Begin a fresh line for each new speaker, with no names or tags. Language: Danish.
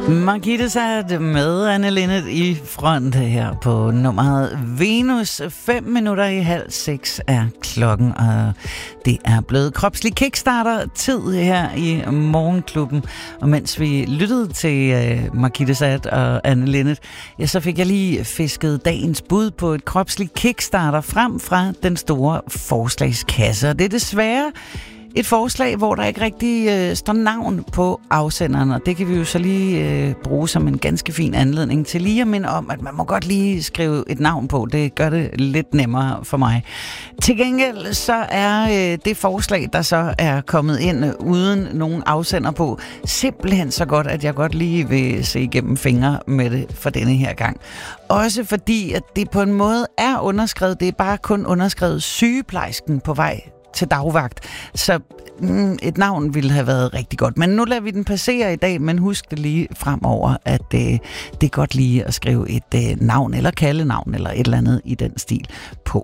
Margitte Sat med Anne Linnet i front her på nummeret Venus. 5 minutter i 5:30 er klokken, og det er blevet kropslig kickstarter-tid her i Morgenklubben. Og mens vi lyttede til Margitte Sat og Anne Linnet, ja, så fik jeg lige fisket dagens bud på et kropslig kickstarter frem fra den store forslagskasse. Og det er desværre et forslag, hvor der ikke rigtig står navn på afsenderen, og det kan vi jo så lige bruge som en ganske fin anledning til lige at minde om, at man må godt lige skrive et navn på. Det gør det lidt nemmere for mig. Til gengæld så er det forslag, der så er kommet ind uden nogen afsender på, simpelthen så godt, at jeg godt lige vil se igennem fingre med det for denne her gang. Også fordi, at det på en måde er underskrevet. Det er bare kun underskrevet sygeplejersken på vej til dagvagt. Så et navn ville have været rigtig godt. Men nu lader vi den passere i dag, men husk det lige fremover, at det er godt lige at skrive et navn eller kaldenavn eller et eller andet i den stil på.